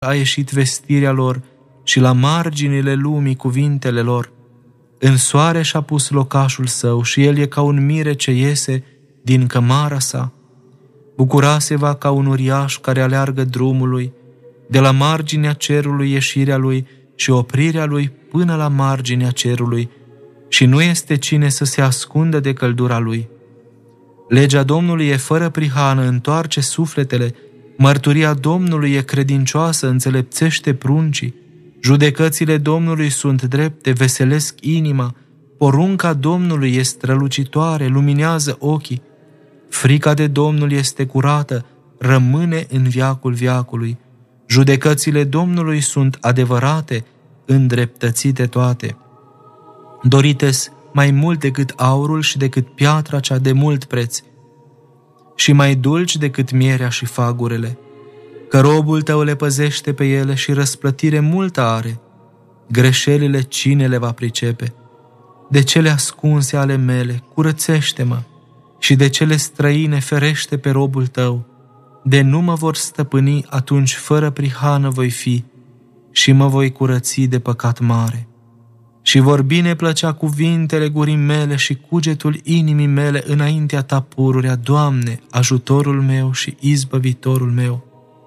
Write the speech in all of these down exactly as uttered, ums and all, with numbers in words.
a ieșit vestirea lor și la marginile lumii cuvintele lor. În soare și-a pus locașul său și el e ca un mire ce iese din cămara sa. Bucura-se-va ca un uriaș care aleargă drumul lui, de la marginea cerului ieșirea lui și oprirea lui până la marginea cerului, și nu este cine să se ascundă de căldura lui. Legea Domnului e fără prihană, întoarce sufletele, mărturia Domnului e credincioasă, înțelepțește pruncii, judecățile Domnului sunt drepte, veselesc inima, porunca Domnului e strălucitoare, luminează ochii. Frica de Domnul este curată, rămâne în veacul veacului. Judecățile Domnului sunt adevărate, îndreptățite toate. Dorites mai mult decât aurul și decât piatra cea de mult preț, și mai dulci decât mierea și fagurele, că robul tău le păzește pe ele și răsplătire multă are. Greșelile cine le va pricepe? De cele ascunse ale mele, curățește-mă, și de cele străine ferește pe robul tău. De nu mă vor stăpâni, atunci fără prihană voi fi și mă voi curăți de păcat mare. Și vor bine plăcea cuvintele gurii mele și cugetul inimii mele înaintea ta pururea, Doamne, ajutorul meu și izbăvitorul meu.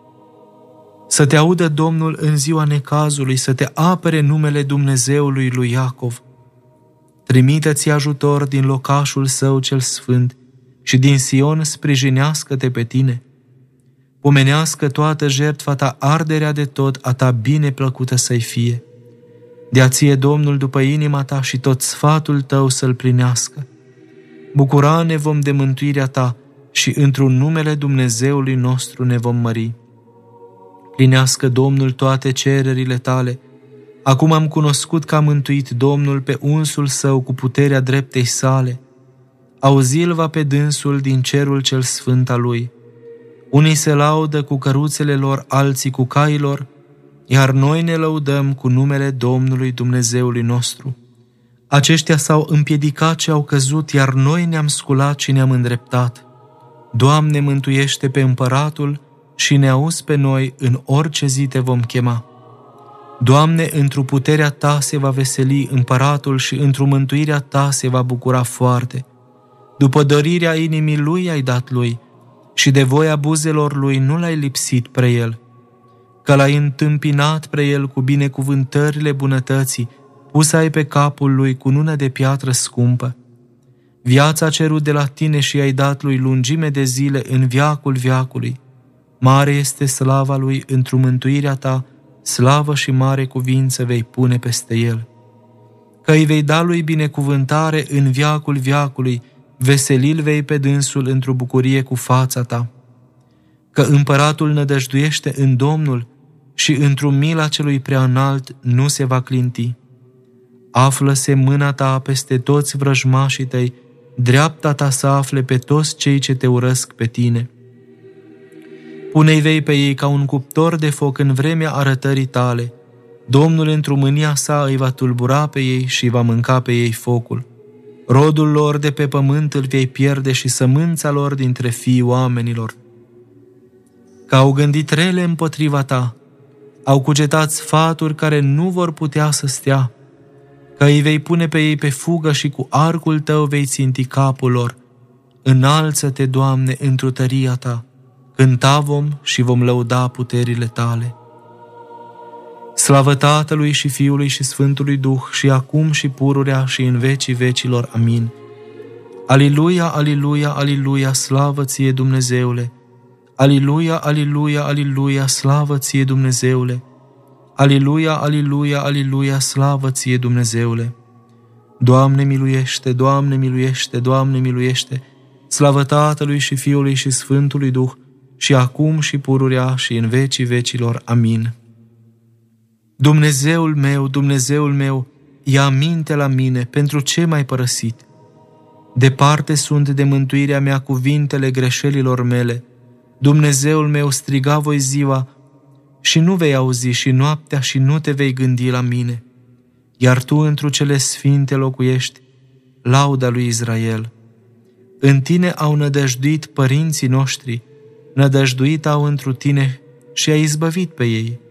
Să te audă Domnul în ziua necazului, să te apere numele Dumnezeului lui Iacov. Trimite-ți ajutor din locașul său cel sfânt și din Sion sprijinească-te pe tine. Pomenească toată jertfa ta, arderea de tot a ta bine plăcută să-i fie. Dea ție Domnul după inima ta și tot sfatul tău să-l plinească. Bucura ne vom de mântuirea ta și într-un numele Dumnezeului nostru ne vom mări. Plinească Domnul toate cererile tale. Acum am cunoscut că a mântuit Domnul pe unsul său cu puterea dreptei sale. Auzi-l va pe dânsul din cerul cel sfânt al lui. Unii se laudă cu căruțele lor, alții cu cailor, iar noi ne lăudăm cu numele Domnului Dumnezeului nostru. Aceștia s-au împiedicat și au căzut, iar noi ne-am sculat și ne-am îndreptat. Doamne, mântuiește pe împăratul și ne auzi pe noi în orice zi te vom chema. Doamne, într-o puterea ta se va veseli împăratul și într-o mântuirea ta se va bucura foarte. După dorirea inimii lui ai dat lui și de voia buzelor lui nu l-ai lipsit pre el. Că l-ai întâmpinat pre el cu binecuvântările bunătății, pus ai pe capul lui cunună de piatră scumpă. Viața a cerut de la tine și i-ai dat lui lungime de zile în veacul veacului. Mare este slava lui într-o mântuirea ta, slavă și mare cuvință vei pune peste el. Că îi vei da lui binecuvântare în veacul veacului, veselil vei pe dânsul într-o bucurie cu fața ta. Că împăratul nădăjduiește în Domnul și într-o mila celui preaînalt nu se va clinti. Află-se mâna ta peste toți vrăjmașii tăi, dreapta ta să afle pe toți cei ce te urăsc pe tine. Pune-i vei pe ei ca un cuptor de foc în vremea arătării tale. Domnul într-o mânia sa îi va tulbura pe ei și va mânca pe ei focul. Rodul lor de pe pământ îl vei pierde și sămânța lor dintre fiii oamenilor. Că au gândit rele împotriva ta, au cugetat sfaturi care nu vor putea să stea, că îi vei pune pe ei pe fugă și cu arcul tău vei ținti capul lor. Înalță-te, Doamne, într-o tăria ta, cânta vom și vom lăuda puterile tale. Slavă Tatălui și Fiului și Sfântului Duh și acum și pururea și în vecii vecilor. Amin. Aliluia, aliluia, aliluia, slavă ție, Dumnezeule! Aliluia, aliluia, aliluia, slavă ție, Dumnezeule! Aliluia, aliluia, aliluia, slavă ție, Dumnezeule! Doamne miluiește, Doamne miluiește, Doamne miluiește! Slavă Tatălui și Fiului și Sfântului Duh și acum și pururea și în vecii vecilor. Amin. Dumnezeul meu, Dumnezeul meu, ia aminte la mine, pentru ce m-ai părăsit? Departe sunt de mântuirea mea cuvintele greșelilor mele. Dumnezeul meu, striga voi ziua și nu vei auzi și noaptea și nu te vei gândi la mine. Iar tu întru cele sfinte locuiești, lauda lui Israel. În tine au nădăjduit părinții noștri, nădăjduit au întru tine și ai izbăvit pe ei.